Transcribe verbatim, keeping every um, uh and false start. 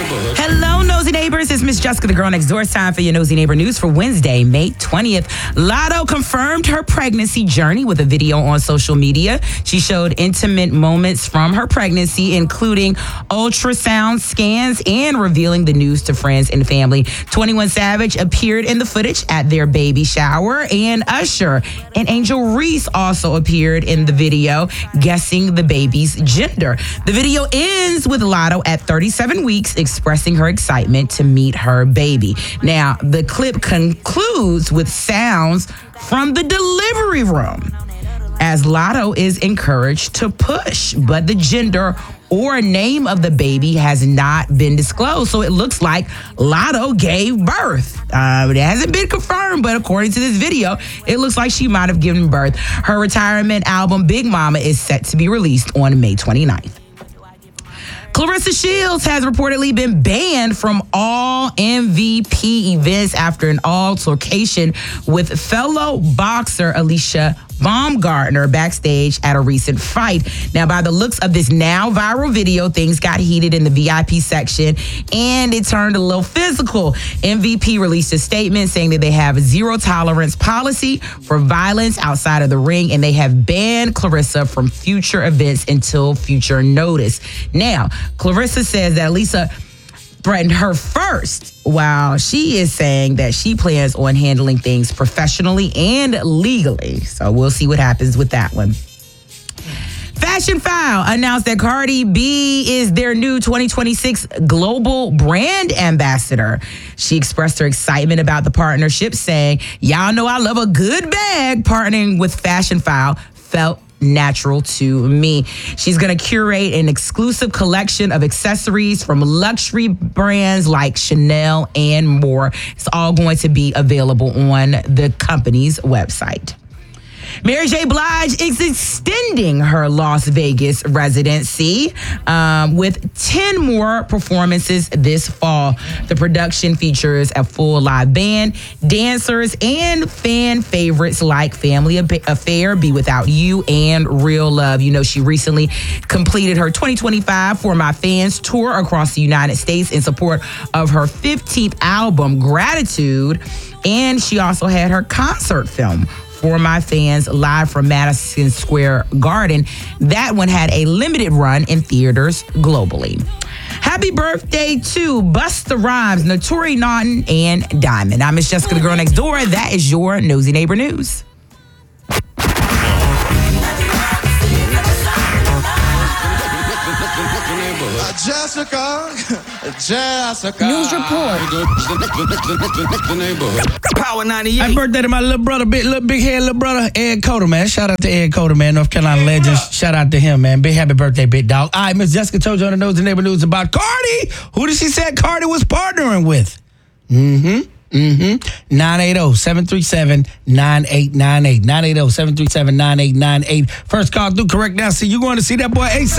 Hello, Nosy Neighbors. It's Miss Jessica, the girl next door. It's time for your Nosy Neighbor News for Wednesday, May twentieth. Lotto confirmed her pregnancy journey with a video on social media. She showed intimate moments from her pregnancy, including ultrasound scans and revealing the news to friends and family. twenty-one Savage appeared in the footage at their baby shower, and Usher and Angel Reese also appeared in the video, guessing the baby's gender. The video ends with Lotto at thirty-seven weeks expressing her excitement to meet her baby. Now, the clip concludes with sounds from the delivery room as Lotto is encouraged to push, but the gender or name of the baby has not been disclosed. So it looks like Lotto gave birth. Uh, it hasn't been confirmed, but according to this video, it looks like she might have given birth. Her retirement album, Big Mama, is set to be released on May twenty-ninth. Claressa Shields has reportedly been banned from all M V P events after an altercation with fellow boxer Alicia Baumgartner backstage at a recent fight. Now, by the looks of this now viral video, things got heated in the V I P section and it turned a little physical. M V P released a statement saying that they have a zero tolerance policy for violence outside of the ring, and they have banned Claressa from future events until future notice. Now, Claressa says that Lisa threatened her first, while she is saying that she plans on handling things professionally and legally. So we'll see what happens with that one. Fashion File announced that Cardi B is their new twenty twenty-six global brand ambassador. She expressed her excitement about the partnership, saying, "Y'all know I love a good bag. Partnering with Fashion File felt natural to me." She's going to curate an exclusive collection of accessories from luxury brands like Chanel and more. It's all going to be available on the company's website. Mary J. Blige is extending her Las Vegas residency um, with ten more performances this fall. The production features a full live band, dancers, and fan favorites like Family Affair, Be Without You, and Real Love. You know, she recently completed her twenty twenty-five For My Fans tour across the United States in support of her fifteenth album, Gratitude, and she also had her concert film, For My Fans, live from Madison Square Garden. That one had a limited run in theaters globally. Happy birthday to Busta Rhymes, Notori Naughton, and Diamond. I'm Miss Jessica, the girl next door. That is your Nosy Neighbor News. Jessica, Jessica. News report. Power ninety-eight. Happy birthday to my little brother, big little big head little brother, Ed Coder, man. Shout out to Ed Coder, man. North Carolina legend. Shout out to him, man. Big happy birthday, big dog. All right, Miss Jessica told you on the Nosy Neighbor News about Cardi. Who did she say Cardi was partnering with? Mm-hmm. Mm-hmm. nine eight zero, seven three seven, nine eight nine eight. nine eight zero, seven three seven, nine eight nine eight. First call through, correct now. See, you going to see that boy ASAP.